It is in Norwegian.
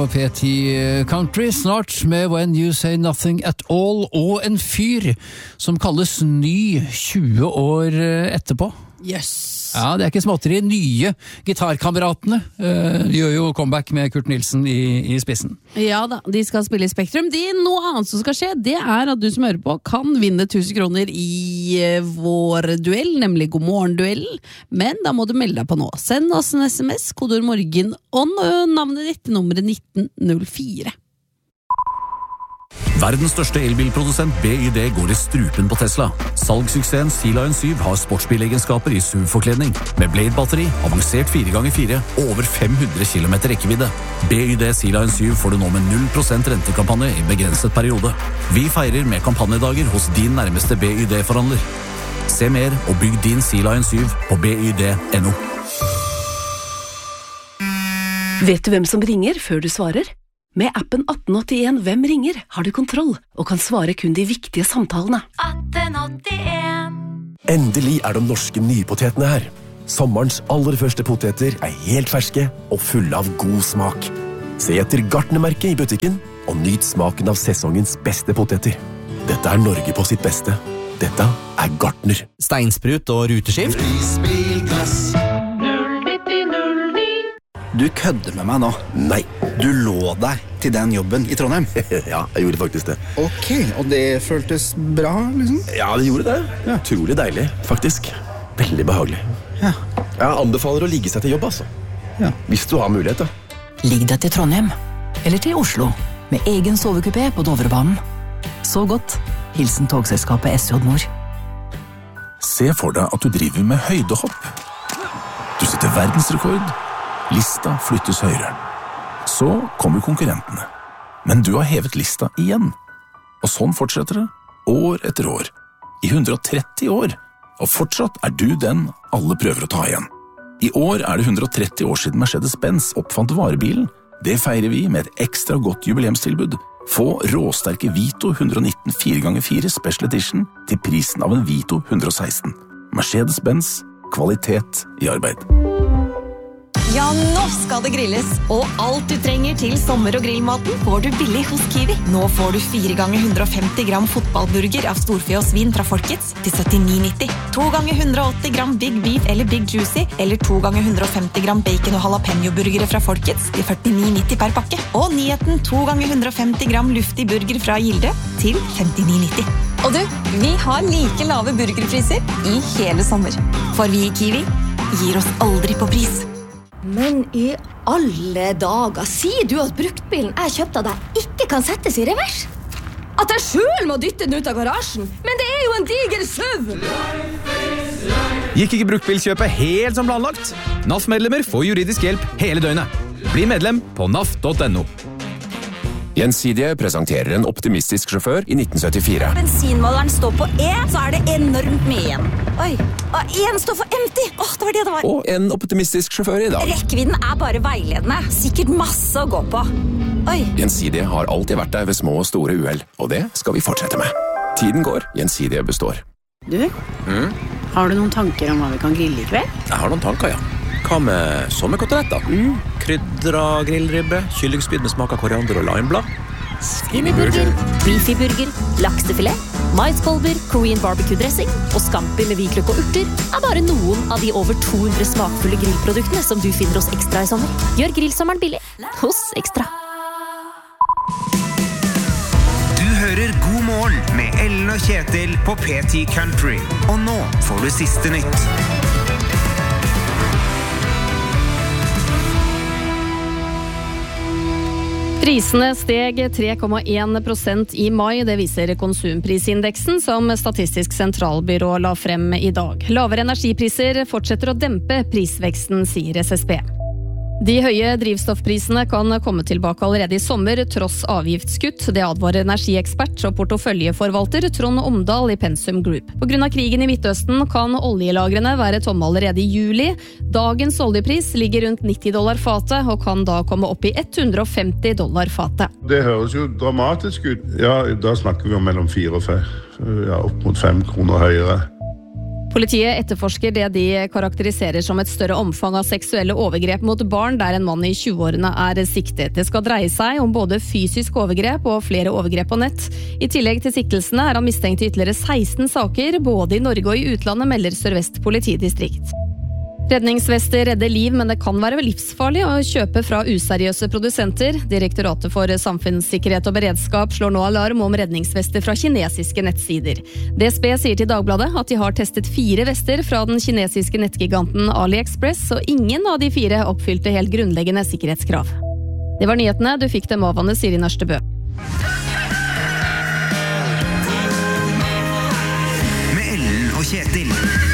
P10 Country snart med When You Say Nothing At All og en fyr som kalles ny 20 år etterpå. Yes. Ja, det ikke småtteri. Nye gitarkameratene gjør jo comeback med Kurt Nilsen i spissen. Ja da, de skal spille i Spektrum. Noe annet som skal skje, det at du som hører på kan vinne 1000 kroner i vår duell, nemlig God morgen-duellen. Men da må du melde deg på nå. Send oss en SMS, kodord morgen og navnet ditt til nummeret 1904. Verdens største elbilprodusent BYD går i strupen på Tesla. Salgssuksessen Sea Lion 7 har sportsbilegenskaper i SUV-forkledning, med Blade-batteri, avansert 4x4 og over 500 km rekkevidde. BYD Sea Lion 7 får du nå med 0% rentekampanje i begrenset periode. Vi feirer med kampanjedager hos din nærmeste BYD-forhandler. Se mer og bygg din Sea Lion 7 på byd.no. Vet du hvem som ringer før du svarer? Med appen 1881 Hvem ringer har du kontroll og kan svare kun de viktige samtalene. 1881. Endelig de norske nypotetene her. Sommerens aller første poteter helt ferske og fulle av god smak. Se etter Gartnermerket i butikken og nyt smaken av sesongens beste poteter. Dette Norge på sitt beste. Dette Gartner. Steinsprut og ruteskift. Prisbilglass. Du kødder med meg nå. Nei. Du lå deg til den jobben i Trondheim. Ja, jeg gjorde faktisk det. Ok, og det føltes bra, liksom? Ja, det gjorde det. Ja. Utrolig deilig, faktisk. Veldig behagelig. Ja. Jeg anbefaler å ligge seg til jobb, altså. Ja. Hvis du har mulighet, da. Ligg deg til Trondheim, eller til Oslo, med egen sovekupé på Dovrebanen. Så godt. Hilsen togselskapet SJ Nord. Se for deg at du driver med høydehopp. Du setter verdensrekord. Lista flyttes høyere. Så kommer konkurrentene. Men du har hevet lista igjen. Og sånn fortsetter det, år etter år. I 130 år. Og fortsatt du den alle prøver å ta igjen. I år det 130 år siden Mercedes-Benz oppfant varebilen. Det feirer vi med et ekstra godt jubileumstilbud. Få råsterke Vito 119 4x4 Special Edition til prisen av en Vito 116. Mercedes-Benz, kvalitet i arbeid. Ja, nå skal det grilles, og alt du trenger til sommer- og grillmaten får du billig hos Kiwi. Nå får du 4x150 gram fotballburger av storfe og svin fra Folkets til 79,90. 2x180 gram Big Beef eller Big Juicy, eller 2x150 gram bacon og jalapeno-burgere fra Folkets til 49,90 per pakke. Og nyheten 2x150 gram luftig burger fra Gilde til 59,90. Og du, vi har like lave burgerpriser i hele sommer. For vi i Kiwi gir oss aldri på pris. Men i alle dager, sier du at bruktbilen jeg kjøpte av deg ikke kan settes i revers? At jeg selv må dytte den ut av garasjen? Men det jo en diger SUV! Gikk ikke bruktbilkjøpet helt som planlagt? NAF-medlemmer får juridisk hjelp hele døgnet. Bli medlem på naf.no. Gjensidige presenterer en optimistisk sjåfør i 1974. Bensinmåleren står på E, så det enormt mye igjen. Oi, og en står for empty. Det var det det var. Og en optimistisk sjåfør i dag. Rekkevidden bare veiledende. Sikkert masse å gå på. Oi. Gjensidige har alltid vært der ved små og store uheld, og det skal vi fortsette med. Tiden går, Gjensidige består. Du, har du noen tanker om hva vi kan grille i kveld? Jeg har noen tanker, ja. Hva med sommerkoteletter? Krydra grillribbe, kyllingspyd med smak av koriander og limeblad. Skinnyburger, beefy-burger, laksefilet, maiskolber, Korean barbecue-dressing og scampi med hvitløk og urter bare noen av de over 200 smakfulle grillproduktene som du finner hos Ekstra i sommer. Gjør grillsommeren billig hos Ekstra. Du hører God morgen med Ellen og Kjetil på P10 Country. Og nå får du siste nytt. Prisene steg 3,1% i mai, det viser konsumprisindeksen som Statistisk sentralbyrå la frem i dag. Lavere energipriser fortsetter å dempe prisveksten, sier SSB. De høye drivstoffprisene kan komme tilbake allerede i sommer, tross avgiftskutt. Det advarer energiekspert og porteføljeforvalter Trond Omdal i Pensum Group. På grunn av krigen i Midtøsten kan oljelagrene være tomme allerede i juli. Dagens oljepris ligger rundt $90 fatet, og kan da komme opp i $150 fatet. Det høres jo dramatisk ut. Ja, da snakker vi om mellom 4 og 5, opp mot 5 kroner høyere. Politiet etterforsker det de karakteriserer som et større omfang av seksuelle overgrep mot barn, der en mann i 20-årene siktet. Det skal dreie seg om både fysisk overgrep og flere overgrep på nett. I tillegg til siktelsene han mistenkt i ytterligere 16 saker, både i Norge og i utlandet, melder Sør-Vest politidistrikt. Redningsvester redder liv, men det kan være livsfarlig å kjøpe fra useriøse produsenter. Direktoratet for samfunnssikkerhet og beredskap slår nå alarm om redningsvester fra kinesiske nettsider. DSB sier til Dagbladet at de har testet 4 vester fra den kinesiske nettgiganten AliExpress, og ingen av de 4 oppfylte helt grunnleggende sikkerhetskrav. Det var nyhetene, du fikk dem av Anne Siri Nørstebø. Med Ellen og Kjetil.